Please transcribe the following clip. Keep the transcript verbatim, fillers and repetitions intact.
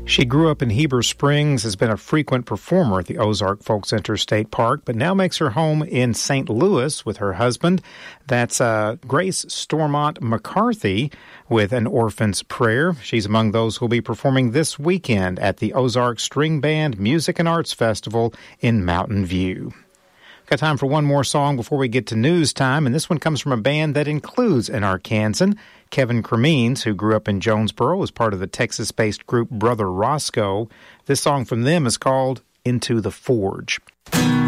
She grew up in Heber Springs, has been a frequent performer at the Ozark Folk Center State Park, but now makes her home in Saint Louis with her husband. That's uh, Grace Stormont McCarthy with An Orphan's Prayer. She's among those who will be performing this weekend at the Ozark String Band Music and Arts Festival in Mountain View. Got time for one more song before we get to news time, and this one comes from a band that includes an Arkansan. Kevin Cremines, who grew up in Jonesboro, was part of the Texas-based group Brother Roscoe. This song from them is called Into the Forge.